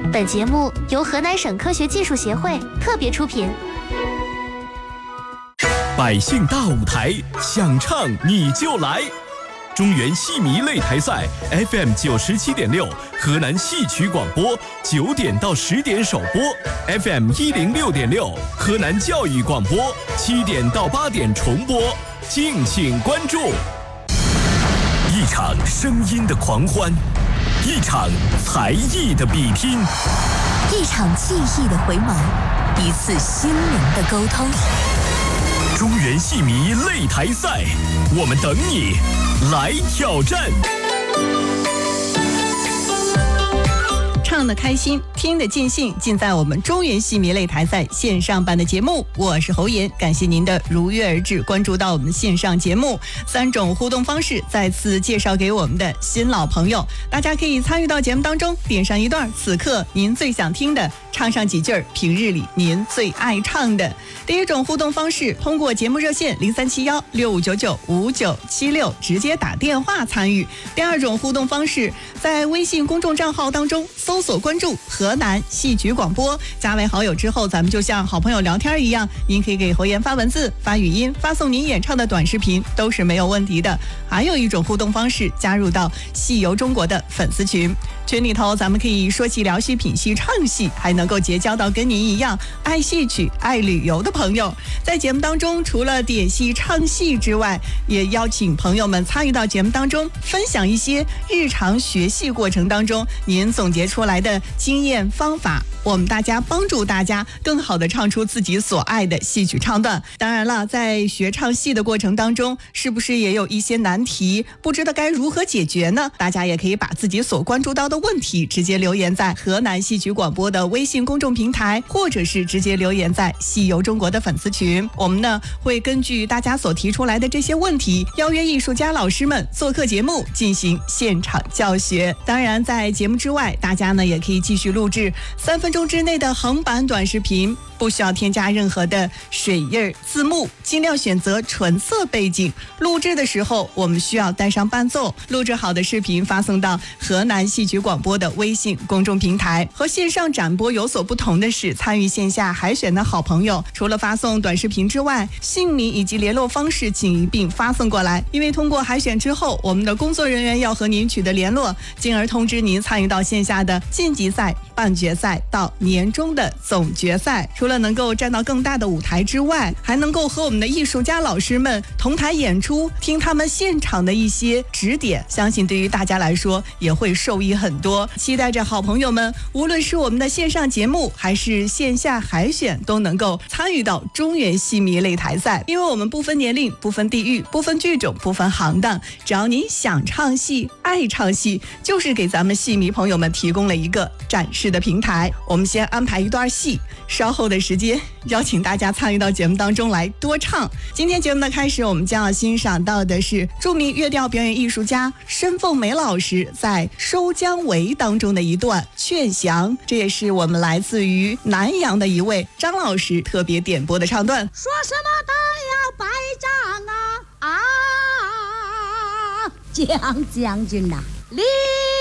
本节目由河南省科学技术协会特别出品。 百姓大舞台，想唱你就来！中原戏迷擂台赛 FM 97.6，河南戏曲广播9点到10点首播 ，FM 106.6，河南教育广播7点到8点重播，敬请关注。一场声音的狂欢，一场才艺的比拼， 一场记忆的回眸，一次心灵的沟通。 中原戏迷擂台赛，我们等你来挑战。 唱得开心，听得尽兴，尽在我们中原戏迷擂台赛线上版的节目。我是侯岩，感谢您的如约而至，关注到我们线上节目。3种互动方式再次介绍给我们的新老朋友，大家可以参与到节目当中，点上一段此刻您最想听的，唱上几句平日里您最爱唱的。第一种互动方式，通过节目热线037165995976直接打电话参与。第二种互动方式，在微信公众账号当中搜索关注河南戏曲广播，加为好友之后，咱们就像好朋友聊天一样，您可以给侯岩发文字、发语音、发送您演唱的短视频，都是没有问题的。还有一种互动方式，加入到戏游中国的粉丝群，群里头咱们可以说戏、聊戏、品戏、唱戏，还能够结交到跟您一样爱戏曲、爱旅游的朋友。在节目当中，除了点戏、唱戏之外，也邀请朋友们参与到节目当中，分享一些日常学戏过程当中您总结出来的经验方法，我们大家帮助大家更好的唱出自己所爱的戏曲唱段。当然了，在学唱戏的过程当中，是不是也有一些难题，不知道该如何解决呢？大家也可以把自己所关注到的问题直接留言在河南戏曲广播的微信公众平台，或者是直接留言在戏游中国的粉丝群。我们呢会根据大家所提出来的这些问题，邀约艺术家老师们做客节目进行现场教学。当然在节目之外，大家呢也可以继续录制3分钟之内的横版短视频，不需要添加任何的水印字幕，尽量选择纯色背景。录制的时候我们需要带上伴奏，录制好的视频发送到河南戏曲广播的微信公众平台。和线上展播有所不同的是，参与线下海选的好朋友，除了发送短视频之外，姓名以及联络方式请一并发送过来，因为通过海选之后，我们的工作人员要和您取得联络，进而通知您参与到线下的晋级赛、半决赛到年终的总决赛。除了能够站到更大的舞台之外，还能够和我们的艺术家老师们同台演出，听他们现场的一些指点，相信对于大家来说也会受益很多。期待着好朋友们，无论是我们的线上节目还是线下海选，都能够参与到中原戏迷擂台赛。因为我们不分年龄、不分地域、不分剧种、不分行当，只要您想唱戏、爱唱戏，就是给咱们戏迷朋友们提供了一个展示的平台。我们先安排一段戏，稍后的时间邀请大家参与到节目当中来多唱。今天节目的开始，我们将要欣赏到的是著名乐调表演艺术家申凤梅老师在《收姜维》当中的一段《劝降》，这也是我们来自于南阳的一位张老师特别点播的唱段。 说什么都要败仗啊！将军呐，立